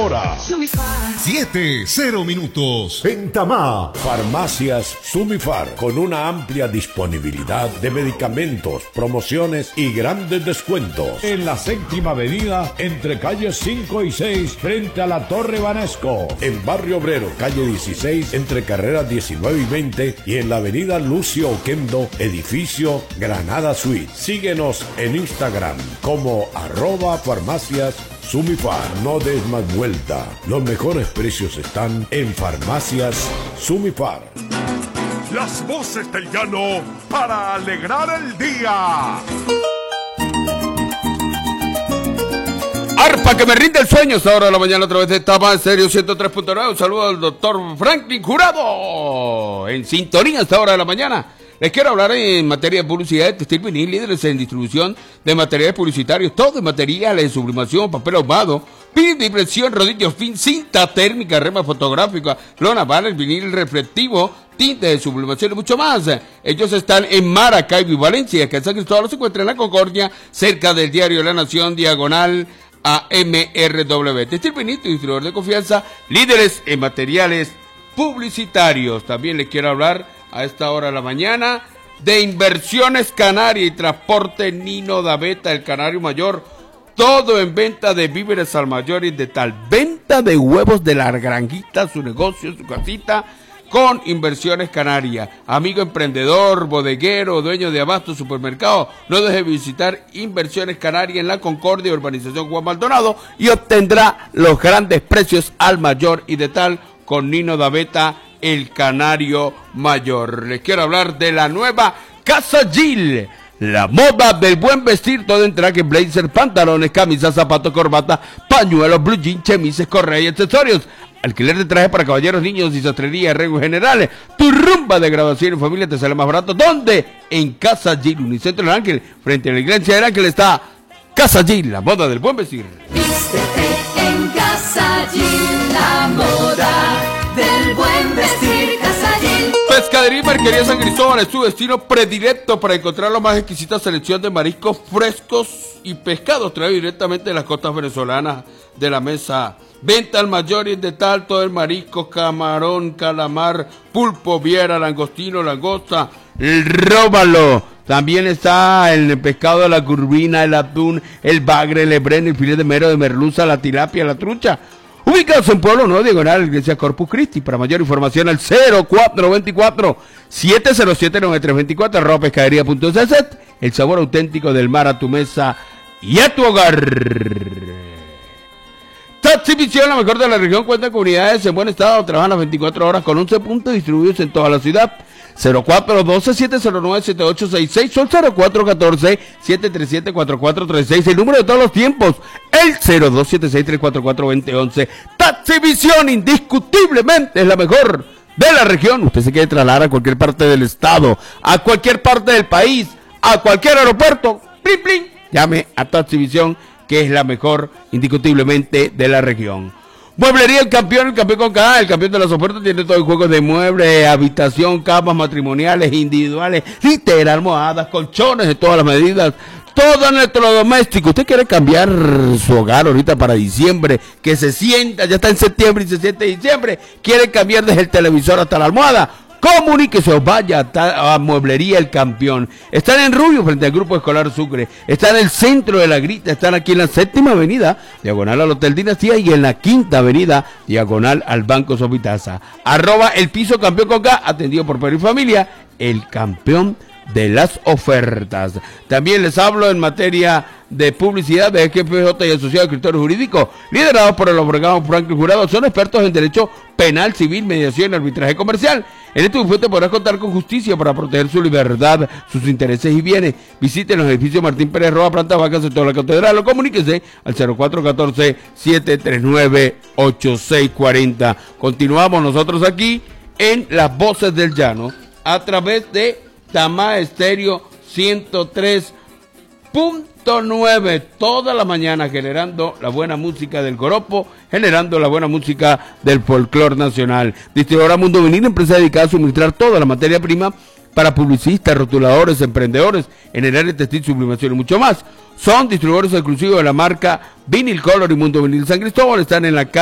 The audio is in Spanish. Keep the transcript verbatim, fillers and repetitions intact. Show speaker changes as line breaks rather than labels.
hora. Siete, cero minutos.
En Tamá, Farmacias Sumifar, con una amplia disponibilidad de medicamentos, promociones y grandes descuentos.
En la séptima avenida, entre calles cinco y seis, frente a la Torre Banesco.
En Barrio Obrero, calle dieciséis, entre carreras diecinueve y veinte. Y en la avenida Lucio Oquendo, edificio Granada Suite. Síguenos en Instagram como arroba farmacias Sumifar. No des más vuelta. Los mejores precios están en Farmacias Sumifar.
Las voces del llano para alegrar el día.
Arpa que me rinde el sueño. Esta hora de la mañana otra vez de Tama Estéreo ciento tres punto nueve. Un saludo al doctor Franklin Jurado. En sintonía a esta hora de la mañana. Les quiero hablar en materia de publicidad de textil vinil, líderes en distribución de materiales publicitarios, todo en materiales de sublimación, papel ahumado, pin de impresión, rodillos fin, cinta térmica, rema fotográfica, lona, banner, vinil reflectivo, tinta de sublimación y mucho más. Ellos están en Maracaibo y Valencia, que en San Cristóbal se encuentra en La Concordia, cerca del diario La Nación, diagonal a M R W. Textil vinil, tu distribuidor de confianza, líderes en materiales publicitarios. También les quiero hablar a esta hora de la mañana de Inversiones Canaria y Transporte Nino Daveta, el Canario Mayor. Todo en venta de víveres al mayor y de tal. Venta de huevos de la granjita, su negocio, su casita, con Inversiones Canaria. Amigo emprendedor, bodeguero, dueño de abasto, supermercado, no deje de visitar Inversiones Canaria en La Concordia, urbanización Juan Maldonado, y obtendrá los grandes precios al mayor y de tal con Nino Daveta, el Canario Mayor. Les quiero hablar de la nueva Casa Gil, la moda del buen vestir, todo en traje, blazer, pantalones, camisas, zapatos, corbata, pañuelos, blue jeans, chemises, correa y accesorios. Alquiler de traje para caballeros, niños y sastrería, arreglos generales. Tu rumba de graduación en familia te sale más barato. ¿Dónde? En Casa Gil, Unicentro del Ángel, frente a la iglesia del Ángel está Casa Gil, la moda del buen vestir.
Vístete en Casa Gil, la moda del buen vestir. Casa Gil.
Pescadería y Marquería San Cristóbal es tu destino predilecto para encontrar la más exquisita selección de mariscos frescos y pescados traídos directamente de las costas venezolanas de la mesa. Venta al mayor y en detal todo el marisco, camarón, calamar, pulpo, viera, langostino, langosta, el róbalo. También está el pescado de la curvina, el atún, el bagre, el hebrén, el filete de mero, de merluza, la tilapia, la trucha. Ubicados en Pueblo Nuevo, diagonal, Iglesia Corpus Christi. Para mayor información al cero cuatro dos cuatro, siete cero siete, nueve tres dos cuatro, arroba pescadería punto c z. El sabor auténtico del mar a tu mesa y a tu hogar. Taxivisión, la mejor de la región, cuenta con unidades en buen estado, trabajan las veinticuatro horas con once puntos distribuidos en toda la ciudad. cero cuatro uno dos, siete cero nueve, siete ocho seis seis, son cero cuatro uno cuatro, siete tres siete, cuatro cuatro tres seis, el número de todos los tiempos, el cero dos siete seis, tres cuatro cuatro, dos cero uno uno. Taxivisión, indiscutiblemente es la mejor de la región. Usted se quiere trasladar a cualquier parte del estado, a cualquier parte del país, a cualquier aeropuerto, plin, plin, llame a Taxivisión, que es la mejor indiscutiblemente de la región. Mueblería El Campeón, el campeón con K, el campeón de las ofertas, tiene todo el juego de muebles, habitación, camas matrimoniales, individuales, litera, almohadas, colchones de todas las medidas, todo electrodoméstico. Usted quiere cambiar su hogar ahorita para diciembre, que se sienta, ya está en septiembre y se siente diciembre, quiere cambiar desde el televisor hasta la almohada. Comuníquese o vaya a, a Mueblería El Campeón. Están en Rubio, frente al Grupo Escolar Sucre. Están en el centro de La Grita. Están aquí en la séptima avenida, diagonal al Hotel Dinastía, y en la quinta avenida, diagonal al Banco Sopitaza. Arroba El Piso Campeón con K, atendido por Pedro y Familia, el campeón de las ofertas. También les hablo en materia de publicidad de G P J y Asociado de Escritores Jurídicos, liderados por el abogado Franklin Jurado. Son expertos en derecho penal, civil, mediación y arbitraje comercial. En este bufete podrás contar con justicia para proteger su libertad, sus intereses y bienes. Visiten los edificios Martín Pérez Roa, planta baja, sector de la Catedral, o comuníquese al cero cuatro uno cuatro, siete tres nueve, ocho seis cuatro cero. Continuamos nosotros aquí en Las Voces del Llano a través de Tamá Estéreo ciento tres punto nueve, toda la mañana generando la buena música del joropo, generando la buena música del folclor nacional. Distribuidora Mundo Vinil, empresa dedicada a suministrar toda la materia prima para publicistas, rotuladores, emprendedores en el área de textil, sublimación y mucho más. Son distribuidores exclusivos de la marca Vinil Color y Mundo Vinil San Cristóbal. Están en la calle